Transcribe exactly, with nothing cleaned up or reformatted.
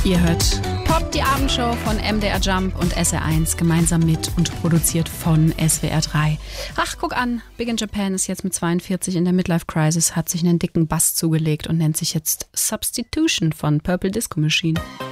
Ihr hört Pop, die Abendshow von M D R Jump und S R eins, gemeinsam mit und produziert von S W R drei. Ach, guck an, Big in Japan ist jetzt mit zweiundvierzig in der Midlife Crisis, hat sich einen dicken Bass zugelegt und nennt sich jetzt Substitution von Purple Disco Machine.